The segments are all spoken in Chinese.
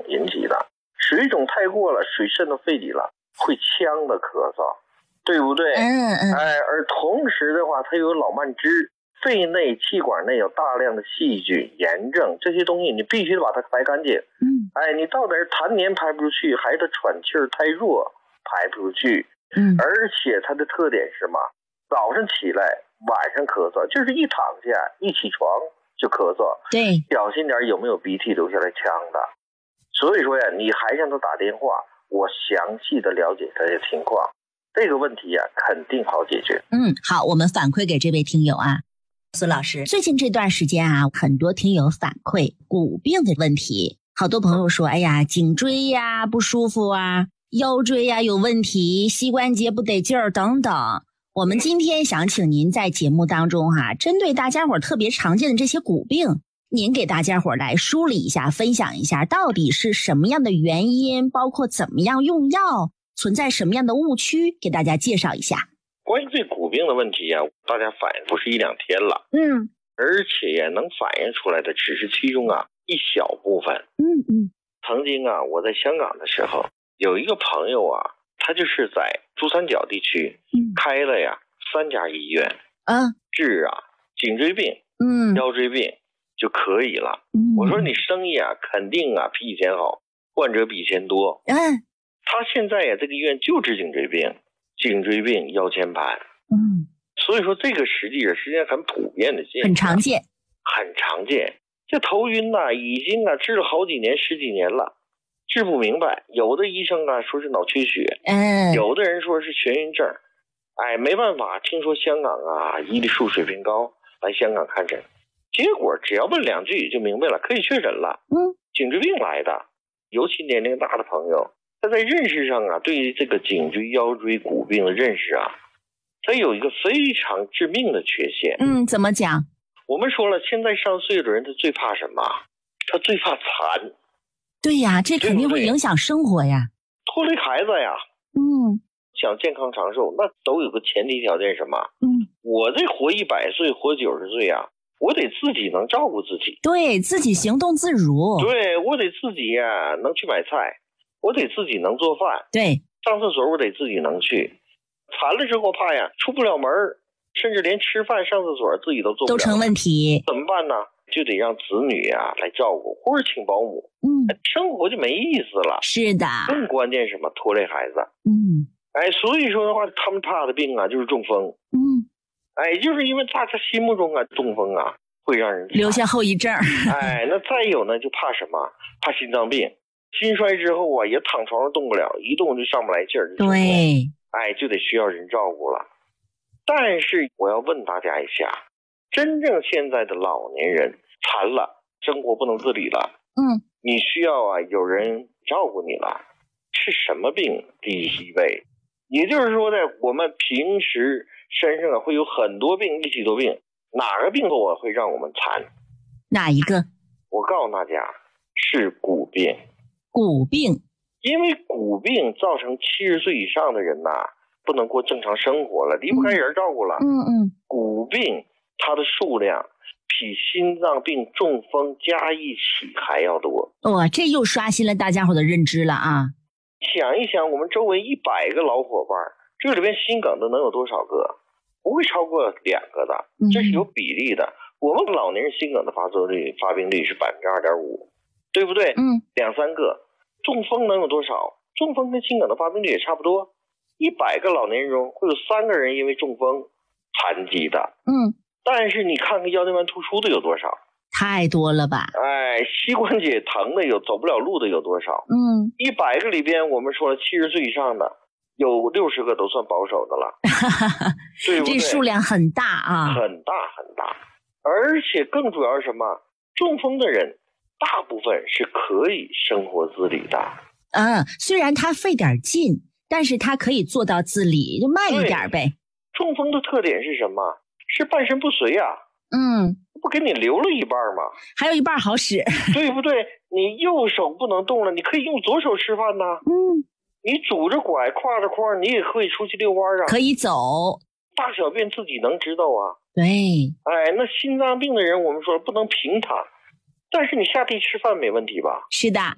引起的。水肿太过了，水渗到肺里了，会呛的咳嗽，对不对？而同时的话，它有老慢支，肺内气管内有大量的细菌、炎症，这些东西你必须得把它排干净。你到底是痰黏排不出去，还是它喘气儿太弱排不出去？而且它的特点是什么？早上起来，晚上咳嗽，就是一躺下一起床就咳嗽。 对， 小心点有没有鼻涕流下来呛的。所以说呀，你还让他打电话，我详细的了解他的情况，这个问题呀肯定好解决。 好，我们反馈给这位听友啊，孙老师，最近这段时间啊，很多听友反馈骨病的问题，好多朋友说，哎呀，颈椎呀不舒服啊，腰椎呀有问题，膝关节不得劲儿等等。我们今天想请您在节目当中针对大家伙特别常见的这些骨病，您给大家伙来梳理一下，分享一下到底是什么样的原因，包括怎么样用药，存在什么样的误区，给大家介绍一下。 关于这骨病的问题大家反映不是一两天了，而且也能反映出来的只是其中一小部分。曾经我在香港的时候，有一个朋友他就是在珠三角地区开了3家医院，治颈椎病、腰椎病就可以了。我说你生意肯定比以前好，患者比以前多。他现在这个医院就治颈椎病、腰间盘。所以说这个实际上很普遍的现象， 很常见。 这头晕已经治了好几年、10几年了，治不明白。有的医生说是脑缺血，有的人说是眩晕症。没办法，听说香港医术水平高，来香港看诊，结果只要问2句就明白了，可以确诊了。颈椎病来的，尤其年龄大的朋友，他在认识上对于这个颈椎腰椎骨病的认识他有一个非常致命的缺陷。 怎么讲？ 我们说了，现在上岁数的人他最怕什么？他最怕残。 对呀，这肯定会影响生活呀， 拖累孩子呀。想健康长寿，那都有个前提条件什么？我这活100岁、活90岁我得自己能照顾自己， 对自己行动自如。 对，我得自己能去买菜，我得自己能做饭， 对， 上厕所我得自己能去。残了之后怕出不了门，甚至连吃饭上厕所自己都做不了， 都成问题。 怎么办呢？就得让子女来照顾，或者请保姆。生活就没意思了。 是的。 更关键是什么？拖累孩子。所以说的话，他们怕的病就是中风。就是因为大家心目中中风会让人留下后遗症。 那再有呢，就怕什么？怕心脏病。心衰之后也躺床上动不了，一动就上不来劲儿。 对。 就得需要人照顾了。但是我要问大家一下，真正现在的老年人残了，生活不能自理了，你需要有人照顾你了，是什么病第一位？也就是说，在我们平时身上会有很多病一起多病，哪个病会让我们残？ 哪一个？ 我告诉大家，是骨病。 骨病。 因为骨病造成70岁以上的人不能过正常生活了，离不开人照顾了。骨病它的数量比心脏病、中风加一起还要多。 这又刷新了大家伙的认知了想一想，我们周围100个老伙伴，这里边心梗的能有多少个？不会超过2个的，这是有比例的。我们老年人心梗的发病率是 2.5%， 对不对？2-3个。中风能有多少？中风跟心梗的发病率也差不多。100个老年人中会有3个人因为中风残疾的。但是你看看腰间盘突出的有多少？ 太多了吧？ 膝关节疼的走不了路的有多少？100个里边，我们说了70岁以上的有60个都算保守的了，对不对？ 这数量很大很大。而且更主要是什么？中风的人大部分是可以生活自理的。 虽然他费点劲，但是他可以做到自理，就慢一点呗。 中风的特点是什么？是半身不遂不给你留了一半吗？ 还有一半好使， 对不对？你右手不能动了，你可以用左手吃饭你拄着拐挎着筐，你也可以出去遛弯可以走， 大小便自己能知道对。 那心脏病的人我们说不能平躺，但是你下地吃饭没问题吧？ 是的。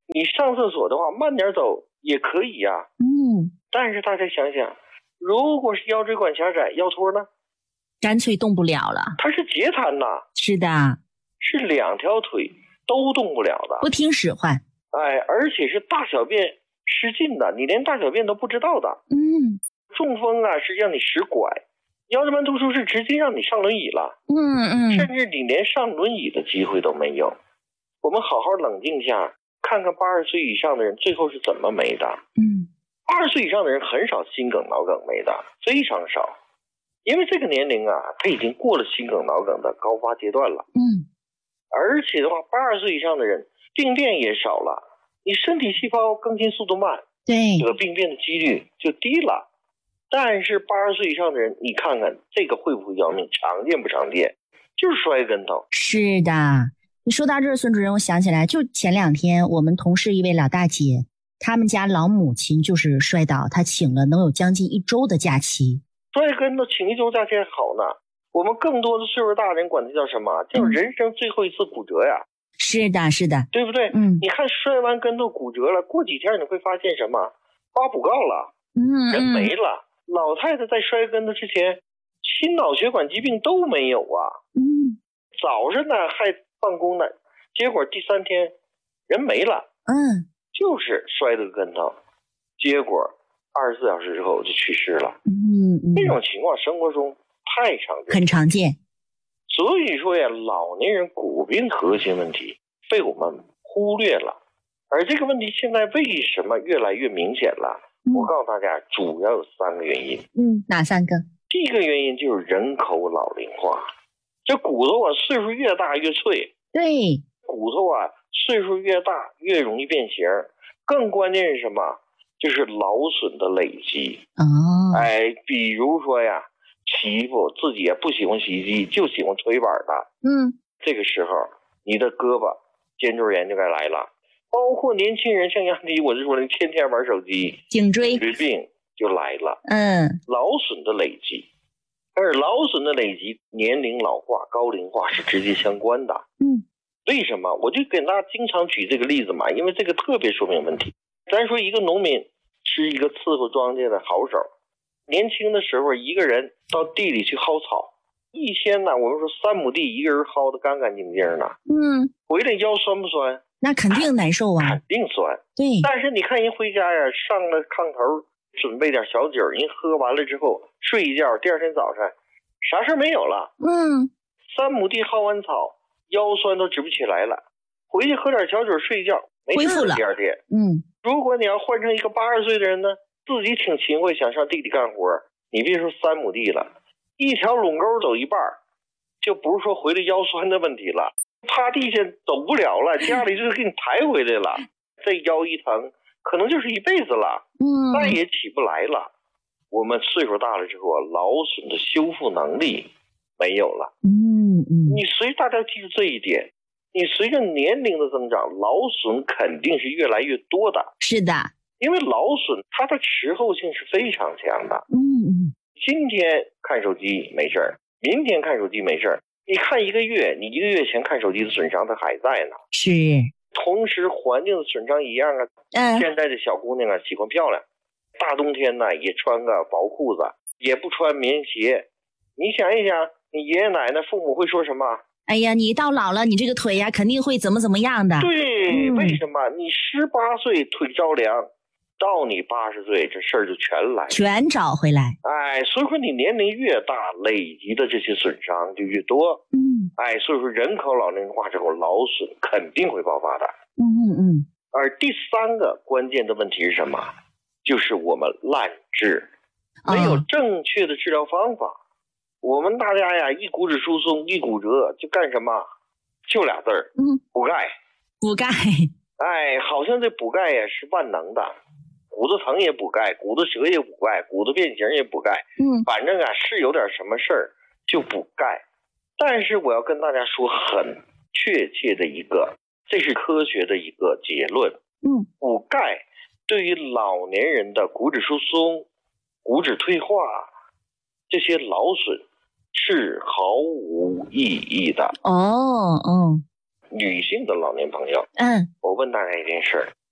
你上厕所的话慢点走也可以呀。但是大家想想，如果是腰椎管狭窄腰托呢？ 干脆动不了了。 它是截瘫呐。是的， 是2条腿都动不了的， 不听使唤。 而且是大小便失禁的，你连大小便都不知道的。中风啊是让你使拐，腰椎盘突出是直接让你上轮椅了。甚至你连上轮椅的机会都没有。我们好好冷静一下，看看80岁以上的人最后是怎么没的。20岁以上的人很少心梗脑梗没的，非常少。因为这个年龄啊，他已经过了心梗脑梗的高发阶段了。而且的话，80岁以上的人病变也少了，你身体细胞更新速度慢， 对， 得病变的几率就低了。但是80岁以上的人，你看看这个会不会要命，常见不常见？就是摔跟头。 是的，你说到这儿，孙主任，我想起来，就前2天我们同事一位老大姐，他们家老母亲就是摔倒，她请了能有将近1周的假期。 摔跟头请1周假期还好呢，我们更多的岁数大人管它叫什么？叫人生最后一次骨折呀。 是的，是的， 对不对？你看摔完跟头骨折了，过几天你会发现什么？发补告了，人没了。老太太在摔跟头之前，心脑血管疾病都没有啊。早上呢还办公呢，结果第3天人没了。就是摔了个跟头，结果24小时之后就去世了。这种情况生活中太常见， 很常见。 所以说呀，老年人骨病核心问题被我们忽略了，而这个问题现在为什么越来越明显了？我告诉大家，主要有3个原因。 哪3个？ 第一个原因就是人口老龄化，这骨头啊岁数越大越脆。 对， 骨头啊岁数越大越容易变形，更关键是什么？就是劳损的累积。比如说呀，洗衣服自己也不喜欢洗衣机，就喜欢推板的。这个时候你的胳膊肩周炎就该来了。包括年轻人，像杨迪，我就说你天天玩手机， 颈椎病就来了。劳损的累积，而劳损的累积，年龄老化、高龄化是直接相关的。为什么？我就给大家经常举这个例子嘛，因为这个特别说明问题。咱说一个农民是一个伺候庄稼的好手，年轻的时候一个人到地里去薅草，一天呢，我们说3亩地一个人薅得干干净净的。回来腰酸不酸？ 那肯定难受啊， 肯定酸。 对， 但是你看人回家呀，上了炕头，准备点小酒，人喝完了之后睡一觉，第2天早晨啥事没有了。3亩地薅完草，腰酸都直不起来了，回去喝点小酒睡一觉，没事了。第2天，如果你要换成一个80岁的人呢，自己挺勤快，想上地里干活，你别说3亩地了，一条垄沟走一半，就不是说回来腰酸的问题了。趴地下走不了了，家里就是给你抬回来了。这腰一疼，可能就是一辈子了，再也起不来了。我们岁数大了之后啊，劳损的修复能力没有了。你大家记住这一点，你随着年龄的增长，劳损肯定是越来越多的。 是的， 因为劳损它的迟后性是非常强的。今天看手机没事儿，明天看手机没事儿。你看1个月，你1个月前看手机的损伤它还在呢。 是， 同时环境的损伤一样啊。现在的小姑娘啊喜欢漂亮，大冬天呢也穿个薄裤子，也不穿棉鞋。你想一想，你爷爷奶奶父母会说什么？ 哎呀，你到老了，你这个腿呀肯定会怎么样的。 对，为什么？你18岁腿着凉，到你80岁这事儿就全来了， 全找回来。 所以说你年龄越大，累积的这些损伤就越多。所以说人口老龄化之后，劳损肯定会爆发的。而第3个关键的问题是什么？就是我们滥治，没有正确的治疗方法。我们大家呀，一骨质疏松，一骨折就干什么？就俩字儿，补钙。 补钙。 好像这补钙呀是万能的。骨头疼也补钙，骨头折也补钙，骨头变形也补钙。反正啊是有点什么事儿就补钙。但是我要跟大家说很确切的这是科学的一个结论。补钙对于老年人的骨质疏松、骨质退化这些劳损是毫无意义的。 女性的老年朋友，我问大家一件事，